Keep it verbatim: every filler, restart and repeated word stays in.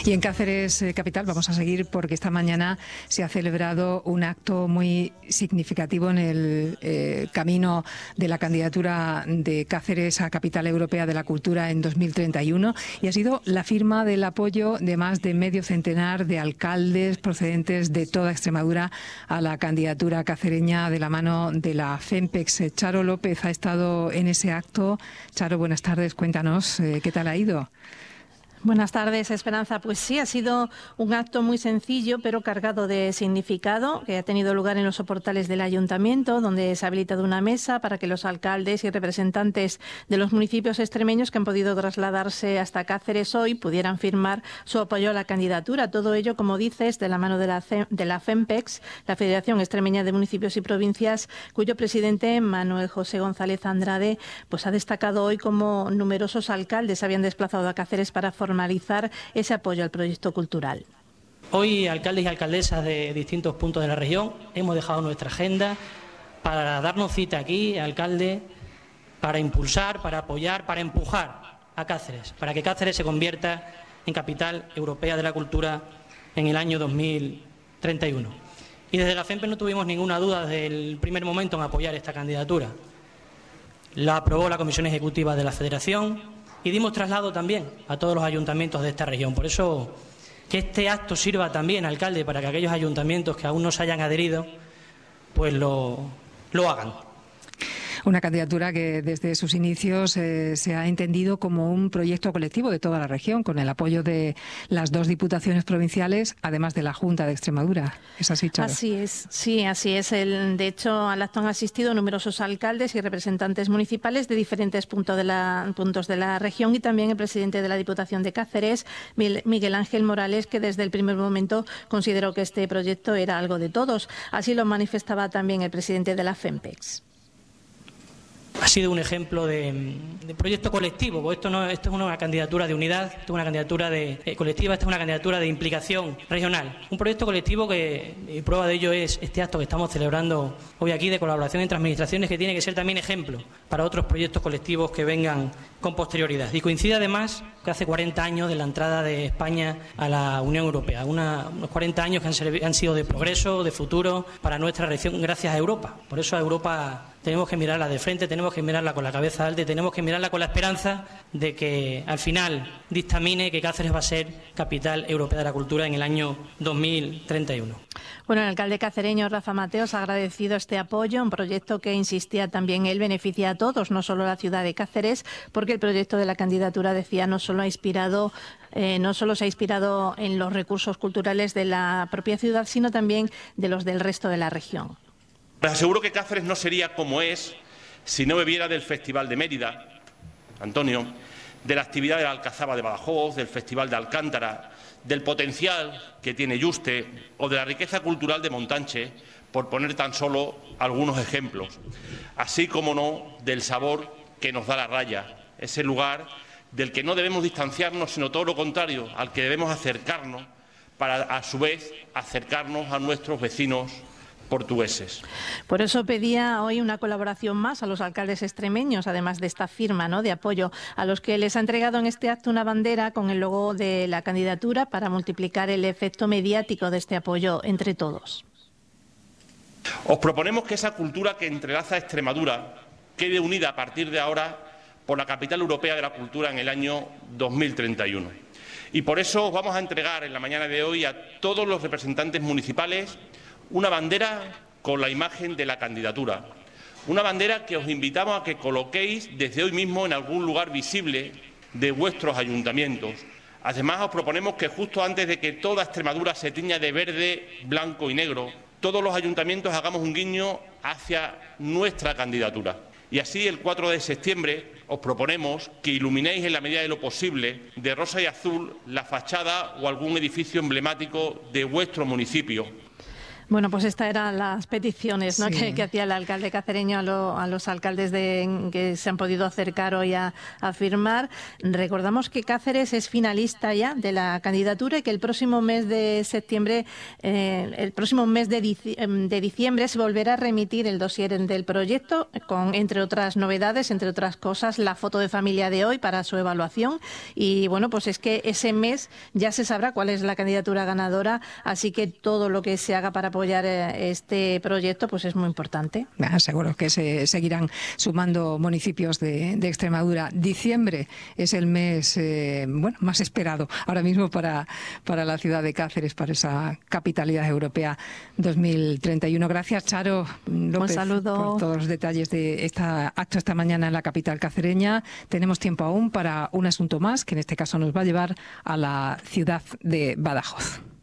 Y en Cáceres eh, capital vamos a seguir porque esta mañana se ha celebrado un acto muy significativo en el eh, camino de la candidatura de Cáceres a Capital Europea de la Cultura en dos mil treinta y uno, y ha sido la firma del apoyo de más de medio centenar de alcaldes procedentes de toda Extremadura a la candidatura cacereña de la mano de la FEMPEX. Charo López ha estado en ese acto. Charo, buenas tardes, cuéntanos eh, qué tal ha ido. Buenas tardes, Esperanza. Pues sí, ha sido un acto muy sencillo, pero cargado de significado, que ha tenido lugar en los soportales del Ayuntamiento, donde se ha habilitado una mesa para que los alcaldes y representantes de los municipios extremeños que han podido trasladarse hasta Cáceres hoy pudieran firmar su apoyo a la candidatura. Todo ello, como dices, de la mano de la, de la FEMPEX, la Federación Extremeña de Municipios y Provincias, cuyo presidente, Manuel José González Andrade, pues ha destacado hoy cómo numerosos alcaldes se habían desplazado a Cáceres para formar formalizar ese apoyo al proyecto cultural. Hoy, alcaldes y alcaldesas de distintos puntos de la región, hemos dejado nuestra agenda para darnos cita aquí, alcalde, para impulsar, para apoyar, para empujar a Cáceres, para que Cáceres se convierta en capital europea de la cultura en el año dos mil treinta y uno. Y desde la FEMPEX no tuvimos ninguna duda desde el primer momento en apoyar esta candidatura. La aprobó la Comisión Ejecutiva de la Federación y dimos traslado también a todos los ayuntamientos de esta región. Por eso, que este acto sirva también, alcalde, para que aquellos ayuntamientos que aún no se hayan adherido, pues lo, lo hagan. Una candidatura que desde sus inicios eh, se ha entendido como un proyecto colectivo de toda la región, con el apoyo de las dos diputaciones provinciales, además de la Junta de Extremadura. ¿Es así, Charo? Así es, sí, así es. El, de hecho, al acto han asistido numerosos alcaldes y representantes municipales de diferentes puntos de la, puntos de la región y también el presidente de la Diputación de Cáceres, Miguel Ángel Morales, que desde el primer momento consideró que este proyecto era algo de todos. Así lo manifestaba también el presidente de la FEMPEX. Ha sido un ejemplo de, de proyecto colectivo, porque esto no esto es una candidatura de unidad, esto es una candidatura de, eh, colectiva, esto es una candidatura de implicación regional. Un proyecto colectivo que, y prueba de ello es este acto que estamos celebrando hoy aquí de colaboración entre administraciones, que tiene que ser también ejemplo para otros proyectos colectivos que vengan con posterioridad. Y coincide además que hace cuarenta años de la entrada de España a la Unión Europea, una, unos cuarenta años que han, han sido de progreso, de futuro para nuestra región, gracias a Europa. Por eso a Europa tenemos que mirarla de frente, tenemos que mirarla con la cabeza alta y tenemos que mirarla con la esperanza de que al final dictamine que Cáceres va a ser capital europea de la cultura en el año dos mil treinta y uno. Bueno, el alcalde cacereño Rafa Mateos ha agradecido este apoyo, un proyecto que, insistía también él, beneficia a todos, no solo a la ciudad de Cáceres, porque el proyecto de la candidatura, decía, no solo ha inspirado Eh, no solo se ha inspirado en los recursos culturales de la propia ciudad, sino también de los del resto de la región. Les aseguro que Cáceres no sería como es si no bebiera del Festival de Mérida, Antonio, de la actividad de la Alcazaba de Badajoz, del Festival de Alcántara, del potencial que tiene Yuste o de la riqueza cultural de Montanche, por poner tan solo algunos ejemplos. Así como no del sabor que nos da la Raya, ese lugar del que no debemos distanciarnos, sino todo lo contrario, al que debemos acercarnos para, a su vez, acercarnos a nuestros vecinos portugueses. Por eso pedía hoy una colaboración más a los alcaldes extremeños, además de esta firma, ¿no?, de apoyo, a los que les ha entregado en este acto una bandera con el logo de la candidatura para multiplicar el efecto mediático de este apoyo entre todos. Os proponemos que esa cultura que entrelaza a Extremadura quede unida a partir de ahora por la capital europea de la cultura en el año dos mil treinta y uno. Y por eso os vamos a entregar en la mañana de hoy a todos los representantes municipales una bandera con la imagen de la candidatura. Una bandera que os invitamos a que coloquéis desde hoy mismo en algún lugar visible de vuestros ayuntamientos. Además, os proponemos que justo antes de que toda Extremadura se tiña de verde, blanco y negro, todos los ayuntamientos hagamos un guiño hacia nuestra candidatura. Y así, el cuatro de septiembre, os proponemos que iluminéis en la medida de lo posible de rosa y azul la fachada o algún edificio emblemático de vuestro municipio. Bueno, pues estas eran las peticiones, ¿no? sí. que, que hacía el alcalde cacereño a, lo, a los alcaldes de, que se han podido acercar hoy a, a firmar. Recordamos que Cáceres es finalista ya de la candidatura y que el próximo mes de septiembre, eh, el próximo mes de, dici de diciembre se volverá a remitir el dossier del proyecto con, entre otras novedades, entre otras cosas, la foto de familia de hoy para su evaluación. Y bueno, pues es que ese mes ya se sabrá cuál es la candidatura ganadora, así que todo lo que se haga para apoyar este proyecto pues es muy importante. Ah, seguro que se seguirán sumando municipios de, de Extremadura. Diciembre es el mes eh, bueno más esperado ahora mismo para, para la ciudad de Cáceres, para esa capitalidad europea dos mil treinta y uno. Gracias, Charo López, un saludo. por todos los detalles de este acto esta mañana en la capital cacereña. Tenemos tiempo aún para un asunto más, que en este caso nos va a llevar a la ciudad de Badajoz.